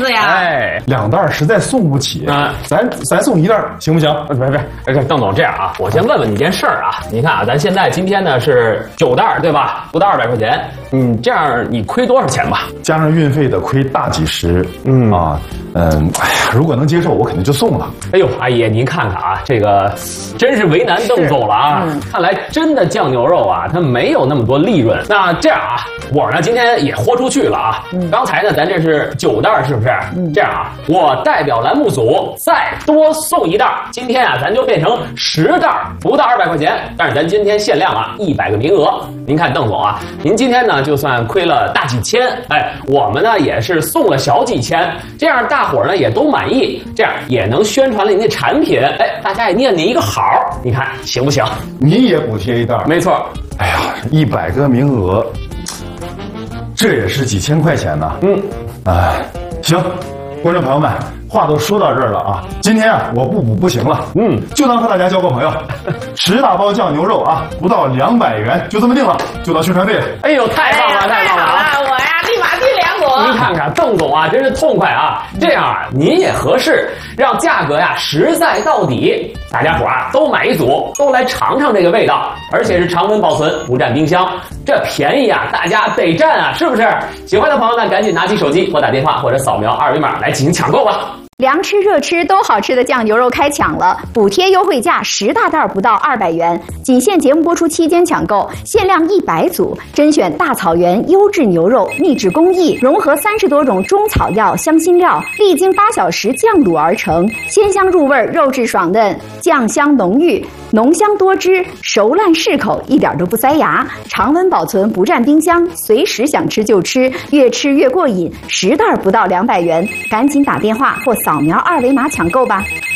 子呀！ 哎 ，2袋实在送不起啊， 咱送1袋行不行？ 别，邓总这样啊，我先问问你件事儿啊。你看啊，咱现在今天呢是9袋对吧？不到200块钱，这样你亏多少钱吧？ 加上运费的亏大几十，哎呀，如果能接受，我肯定就送了。 哎呦，阿姨您看看啊，这个真是为难邓总了啊！看来真的酱牛肉啊，它没有那么多利润。那这样啊，我呢今天也豁出去了啊。刚才呢咱这是9袋，是不是？这样啊，我代表栏目组再多送1袋。今天啊，咱就变成10袋，不到200块钱。但是咱今天限量啊，100个名额。您看邓总啊，您今天呢就算亏了大几千，哎，我们呢也是送了小几千，这样大伙儿呢也都满意，这样也能宣传了您的产品，哎，大家也念您一个好，你看行不行？ 你也补贴1袋？ 没错。 哎呀，100个名额，这也是几千块钱呢。行，观众朋友们，话都说到这儿了啊，今天啊我不补不行了，就当和大家交个朋友，10大包酱牛肉啊，不到200元，就这么定了，就当宣传费了。 哎呦，太棒了，太棒了啊！ 我呀立马订2组。 您看看邓总啊，真是痛快啊！这样啊，您也合适，让价格呀实在到底，大家伙啊都买1组，都来尝尝这个味道，而且是常温保存，不占冰箱，这便宜啊，大家得占啊，是不是？喜欢的朋友呢，赶紧拿起手机拨打电话或者扫描2维码来进行抢购吧。 凉吃热吃都好吃的酱牛肉开抢了，补贴优惠价10大袋不到200元，仅限节目播出期间抢购，限量100组，甄选大草原优质牛肉，秘制工艺，融合30多种中草药、香辛料，历经8小时酱卤而成，鲜香入味，肉质爽嫩，酱香浓郁，浓香多汁，熟烂适口，一点都不塞牙，常温保存，不占冰箱，随时想吃就吃，越吃越过瘾。10袋不到200元，赶紧打电话或扫描2维码抢购吧。